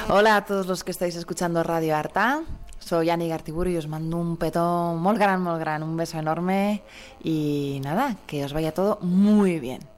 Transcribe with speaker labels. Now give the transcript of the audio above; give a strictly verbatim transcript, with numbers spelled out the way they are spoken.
Speaker 1: Hola a todos los que estáis escuchando Radio Arta. Soy Ani Gartiburu y os mando un petó muy gran, muy gran, un beso enorme y nada, que os vaya todo muy bien.